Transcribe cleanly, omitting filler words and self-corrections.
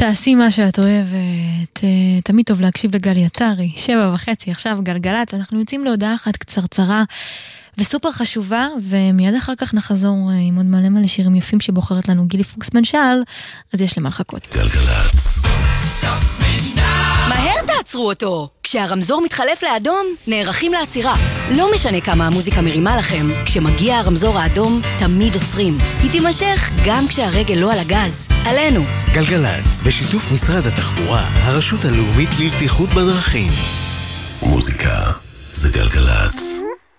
תעשי מה שאת אוהבת, תמיד טוב להקשיב לגלי עטרי, 7:30, עכשיו גלגלץ, אנחנו יוצאים להודעה אחת קצרצרה וסופר חשובה, ומיד אחר כך נחזור עם עוד מלא שירים יפים שבוחרת לנו גילי פוקסמן שאל, אז יש למה לחכות. גלגלץ. מהר תעצרו אותו! כשהרמזור מתחלף לאדום, נערכים לעצירה. לא משנה כמה המוזיקה מרימה לכם, כשמגיע הרמזור האדום, תמיד עוצרים. היא תימשך גם כשהרגל לא על הגז. עלינו. גלגלץ, בשיתוף משרד התחבורה, הרשות הלאומית לבטיחות בדרכים. מוזיקה זה גלגלץ.